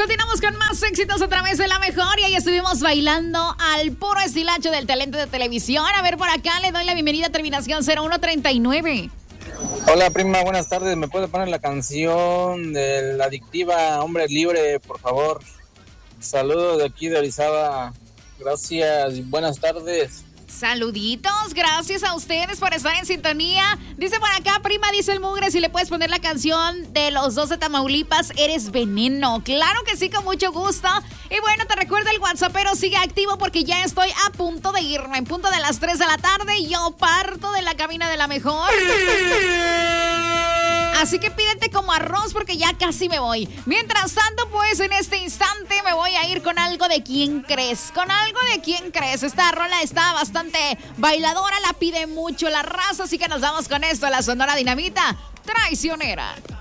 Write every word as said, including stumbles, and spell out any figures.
Continuamos con más éxitos a través de La Mejor y ahí estuvimos bailando al puro estilacho del talento de televisión. A ver, por acá le doy la bienvenida a terminación cero uno treinta y nueve. Hola prima, buenas tardes. ¿Me puede poner la canción de la adictiva Hombre Libre, por favor? Saludos de aquí de Orizaba. Gracias, buenas tardes. Saluditos, gracias a ustedes por estar en sintonía. Dice por acá, prima, dice el Mugre, si le puedes poner la canción de Los Dos de Tamaulipas, Eres Veneno. Claro que sí, con mucho gusto. Y bueno, te recuerdo el WhatsApp, pero sigue activo porque ya estoy a punto de irme. En punto de las tres de la tarde, yo parto de la cabina de La Mejor. Así que pídete como arroz porque ya casi me voy. Mientras tanto, pues en este instante me voy a ir con algo de ¿Quién crees? Con algo de ¿Quién crees? Esta rola está bastante bailadora, la pide mucho la raza, así que nos vamos con esto, la Sonora Dinamita Traicionera.